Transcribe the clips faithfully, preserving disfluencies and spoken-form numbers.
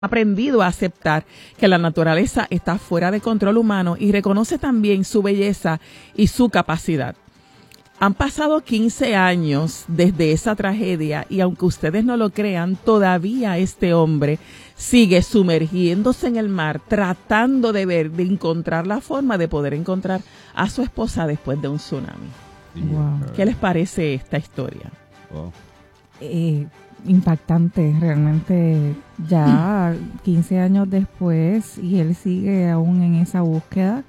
aprendido a aceptar que la naturaleza está fuera de control humano y reconoce también su belleza y su capacidad. Han pasado quince años desde esa tragedia y aunque ustedes no lo crean, todavía este hombre sigue sumergiéndose en el mar, tratando de ver, de encontrar la forma de poder encontrar a su esposa después de un tsunami. Wow. ¿Qué les parece esta historia? Wow. Eh, impactante, realmente ya quince años después y él sigue aún en esa búsqueda.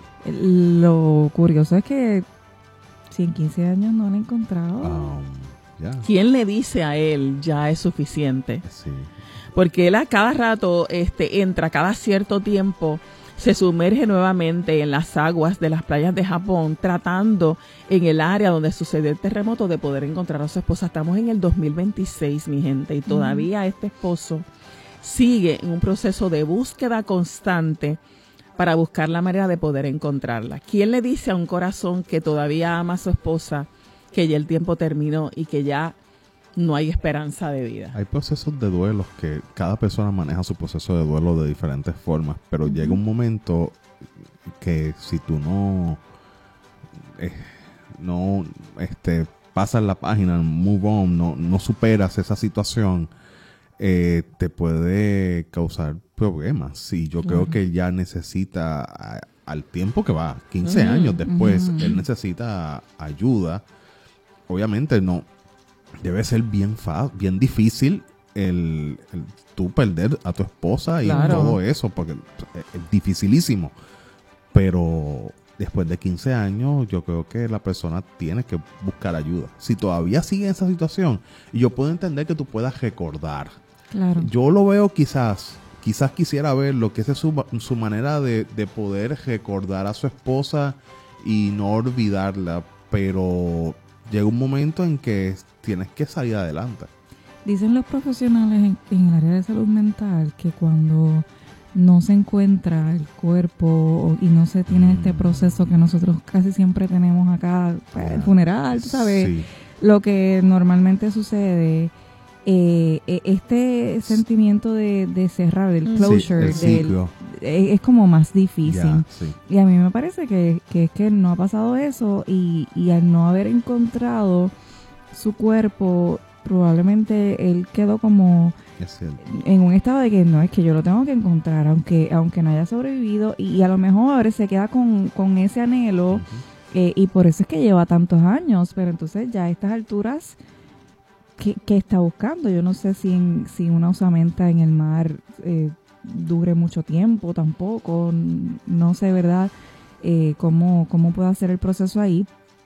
Lo curioso es que si en quince años no lo ha encontrado. Um, yeah. ¿Quién le dice a él ya es suficiente? Sí. Porque él a cada rato este, entra, cada cierto tiempo se sumerge nuevamente en las aguas de las playas de Japón, tratando en el área donde sucedió el terremoto de poder encontrar a su esposa. Estamos en el dos mil veintiséis, mi gente, y todavía uh-huh. este esposo sigue en un proceso de búsqueda constante para buscar la manera de poder encontrarla. ¿Quién le dice a un corazón que todavía ama a su esposa que ya el tiempo terminó y que ya no hay esperanza de vida? Hay procesos de duelos que cada persona maneja su proceso de duelo de diferentes formas, pero uh-huh. llega un momento que si tú no eh, no este pasas la página, move on, no, no superas esa situación, eh, te puede causar problemas. Y yo uh-huh. creo que ya necesita, a, al tiempo que va, quince uh-huh. años después, uh-huh. él necesita ayuda. Obviamente no debe ser bien fa- bien difícil el, el tú perder a tu esposa y claro. todo eso, porque es dificilísimo. Pero después de quince años, yo creo que la persona tiene que buscar ayuda. Si todavía sigue en esa situación, y yo puedo entender que tú puedas recordar. Claro. Yo lo veo quizás, quizás quisiera ver lo que es su, su manera de, de poder recordar a su esposa y no olvidarla, pero llega un momento en que tienes que salir adelante. Dicen los profesionales en, en el área de salud mental que cuando no se encuentra el cuerpo y no se tiene mm. este proceso que nosotros casi siempre tenemos acá, pues, el funeral, tú sabes, sí. lo que normalmente sucede, eh, este sentimiento de, de cerrar, del closure, sí, el del, es, es como más difícil. Yeah, sí. Y a mí me parece que, que es que no ha pasado eso y, y al no haber encontrado su cuerpo, probablemente él quedó como en un estado de que no, es que yo lo tengo que encontrar, aunque aunque no haya sobrevivido, y, y a lo mejor se queda con, con ese anhelo, uh-huh. eh, y por eso es que lleva tantos años, pero entonces ya a estas alturas, ¿qué, qué está buscando? Yo no sé si, en, si una osamenta en el mar eh, dure mucho tiempo tampoco, no sé, ¿verdad? Eh, cómo, cómo puede hacer el proceso ahí.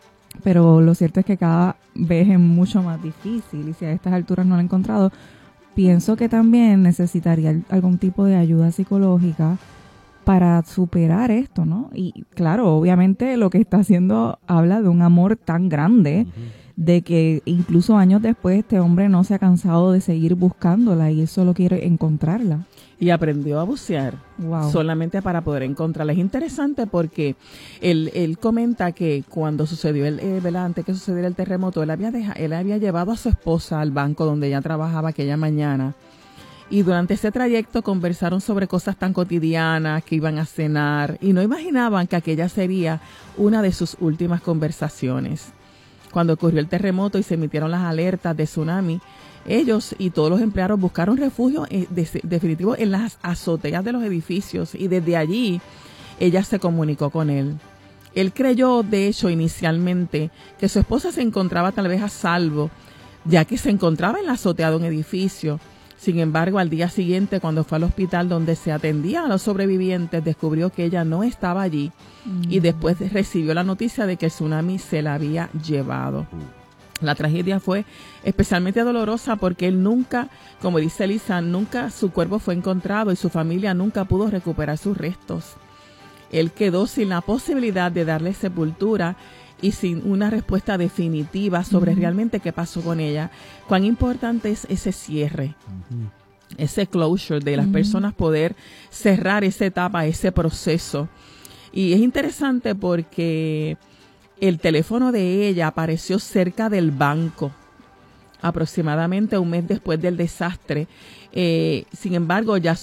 Pero lo cierto es que cada vez es mucho más difícil y si a estas alturas no lo he encontrado, pienso que también necesitaría algún tipo de ayuda psicológica para superar esto, ¿no? Y claro, obviamente lo que está haciendo habla de un amor tan grande uh-huh. de que incluso años después este hombre no se ha cansado de seguir buscándola y él solo quiere encontrarla. Y aprendió a bucear wow. solamente para poder encontrarla. Es interesante porque él, él comenta que cuando sucedió el, eh, ¿verdad? Antes que sucediera el terremoto, él había, deja, él había llevado a su esposa al banco donde ella trabajaba aquella mañana. Y durante ese trayecto conversaron sobre cosas tan cotidianas, que iban a cenar, y no imaginaban que aquella sería una de sus últimas conversaciones. Cuando ocurrió el terremoto y se emitieron las alertas de tsunami, ellos y todos los empleados buscaron refugio eh, de, definitivo en las azoteas de los edificios y desde allí ella se comunicó con él. Él creyó, de hecho, inicialmente que su esposa se encontraba tal vez a salvo, ya que se encontraba en la azotea de un edificio. Sin embargo, al día siguiente, cuando fue al hospital donde se atendía a los sobrevivientes, descubrió que ella no estaba allí mm. y después recibió la noticia de que el tsunami se la había llevado. Mm. La tragedia fue especialmente dolorosa porque él nunca, como dice Lisa, nunca su cuerpo fue encontrado y su familia nunca pudo recuperar sus restos. Él quedó sin la posibilidad de darle sepultura y sin una respuesta definitiva sobre uh-huh. realmente qué pasó con ella. Cuán importante es ese cierre, uh-huh. ese closure de las uh-huh. personas, poder cerrar esa etapa, ese proceso. Y es interesante porque el teléfono de ella apareció cerca del banco, aproximadamente un mes después del desastre. Eh, sin embargo, ya